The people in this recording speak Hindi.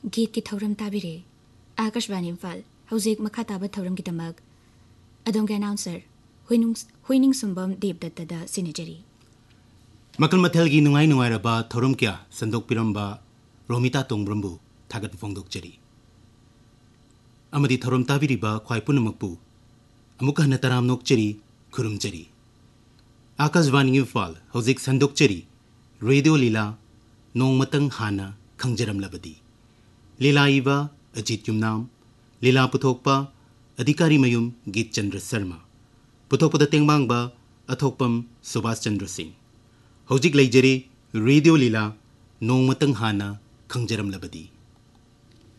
गीत की थौरम ताबिरे आकाशवाणी इम्फाल हौजिक मखा ताबा थौरम की दमक अदोंगे अनाउंसर हुइनिंग सुंबम देवदत्तदा सिनेजरी मकल मथल की नुंगाई नुंगाइरबा थौरम क्या संदोक पिरंबा रोमिता तोंब्रमबु थागत फोंदोकचरी अमदी थौरम ताबिरिबा ख्वाइ पुनमकपु अमुक हन तराम नोकचरी खुरुमचरी आकाशवाणी इम्फाल हौजिक संदोकचरी रेडियो लीला नोंमतंग हाना खंजरमलबदी लीला इवा अजित युमनाम लीला पुथोकपा अधिकारी मयुम गीत चंद्र शर्मा पुथोकपद तेंगबांगबा अथोकपम सुभाष चंद्र सिंह हौजिक लेजरी रेडियो लीला नोंमतंग हाना खंजरमलबदी।